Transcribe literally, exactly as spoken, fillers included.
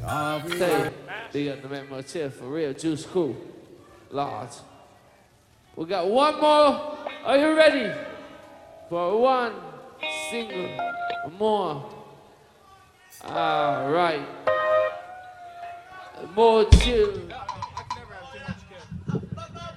Say, big up the man Motel for real, Juice Cool, large. We got one more. Are you ready for one single more? All right. More chill.